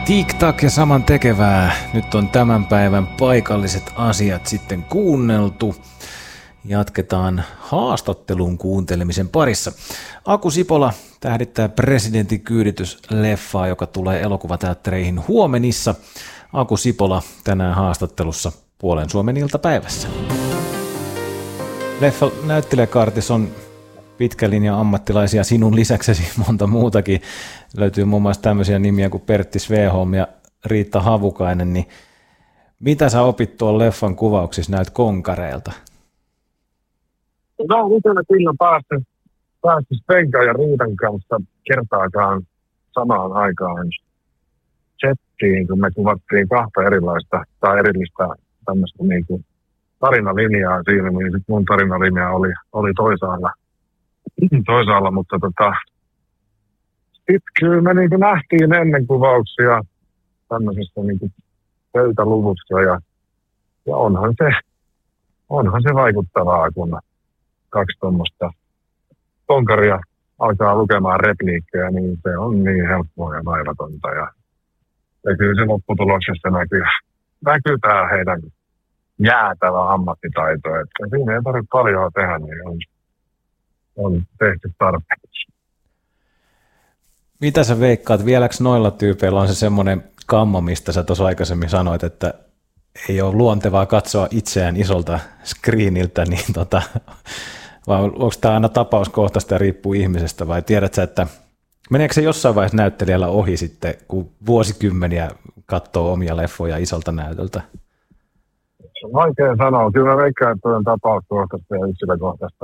Tik-tak ja saman tekevää. Nyt on tämän päivän paikalliset asiat sitten kuunneltu. Jatketaan haastattelun kuuntelemisen parissa. Aku Sipola tähdittää Presidentin kyyditys-leffaa, joka tulee elokuvateattereihin huomenissa. Aku Sipola tänään haastattelussa Puolen Suomen iltapäivässä. Leffa näyttelijäkaartis on pitkä linja ammattilaisia sinun lisäksesi monta muutakin. Löytyy muun muassa tämmöisiä nimiä kuin Pertti Sveholm ja Riitta Havukainen. Niin mitä sä opit tuon leffan kuvauksissa näitä konkareilta? No, itsellä kyllä päästy Spenkan ja Riitan kanssa kertaakaan samaan aikaan settiin, kun me kuvattiin kahta erilaista tai erillistä tämmöistä niin kuin tarinalinjaa siinä, niin sitten mun tarinalinja oli toisaalla, mutta sitten kyllä me niin kuin nähtiin ennen kuvauksia tämmöisessä niin kuin pöytäluvussa ja onhan se vaikuttavaa, kun kaksi tuommoista konkaria alkaa lukemaan repliikkejä, niin se on niin helppoa ja vaivatonta. Ja kyllä se lopputuloksessa näkyy tämä heidän jäätävä ammattitaito. Että siinä ei tarvitse paljon tehdä, niin on tehty tarpeeksi. Mitä sä veikkaat, vieläkö noilla tyypeillä on se semmoinen kammo, mistä sä tuossa aikaisemmin sanoit, että ei ole luontevaa katsoa itseään isolta screeniltä, niin vai onko tämä aina tapauskohtaista ja riippuu ihmisestä, vai tiedät sä, että meneekö se jossain vaiheessa näyttelijällä ohi sitten, kun vuosikymmeniä katsoo omia leffoja isolta näytöltä? Se on vaikea sanoa. Kyllä mä veikkaan, että on tapauskohtaista ja yksilökohtaista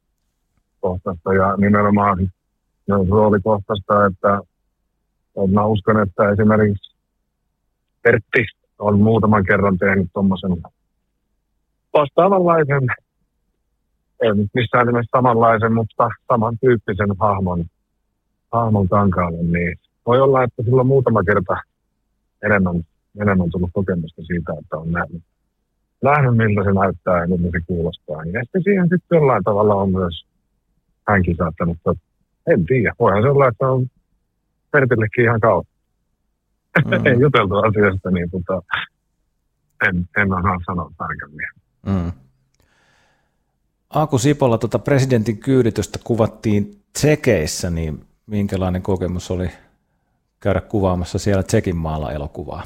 ja nimenomaan roolikohtaista, että mä uskon, että esimerkiksi Pertti on muutaman kerran tehnyt tuommoisen vastaavanlaisen, ei nyt missään nimessä samanlaisen, mutta samantyyppisen hahmon kankaalle, niin voi olla, että sillä on muutama kerta enemmän tullut kokemusta siitä, että on nähnyt miltä se näyttää ja miltä se kuulostaa. Ja sitten siihen sitten jollain tavalla on myös hänkin saattanut, en tiedä, voihan se olla, että on Pertillekin ihan kautta. Ei juteltu asiasta, niin en osaa sanoa tarkemmin. Aku Sipola, Presidentin kyyditystä kuvattiin Tsekeissä, niin minkälainen kokemus oli käydä kuvaamassa siellä Tsekin maalla elokuvaa?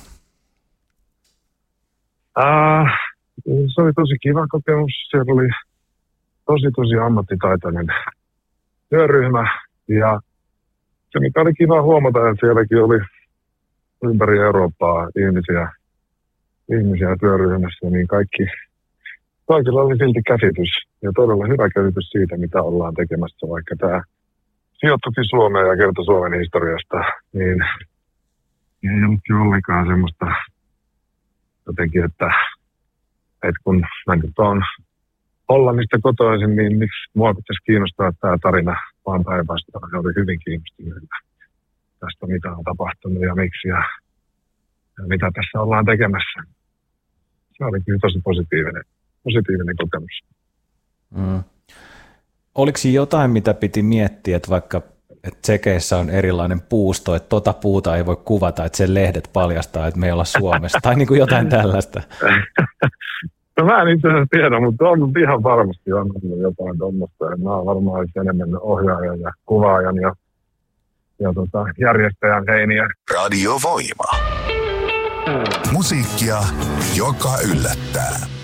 Se oli tosi kiva kokemus. Siellä oli tosi ammattitaitoinen työryhmä ja se mikä oli kiva huomata, että sielläkin oli ympäri Eurooppaa ihmisiä työryhmässä, niin kaikilla oli silti käsitys ja todella hyvä käsitys siitä, mitä ollaan tekemässä, vaikka tämä sijoittukin Suomeen ja kertoi Suomen historiasta, niin ei ollut ollenkaan semmoista jotenkin, että kun mä nyt oon Hollannista kotoisin, niin miksi mua pitäisi kiinnostaa tämä tarina, vaan päinvastoin. Se oli hyvin kiinnostuneita tästä, mitä on tapahtunut ja miksi ja mitä tässä ollaan tekemässä. Se oli kyllä tosi positiivinen kokemus. Oliko jotain, mitä piti miettiä, että vaikka Tsekeissä on erilainen puusto, että puuta ei voi kuvata, että sen lehdet paljastaa, että me ei olla Suomessa, tai niin kuin jotain tällaista? No mä en itse asiassa tiedä, mutta on ihan varmasti on jotain tuommoista. Mä oon varmaan enemmän ohjaajan ja kuvaajan ja järjestäjän heiniä. Radio Voima. Musiikkia, joka yllättää.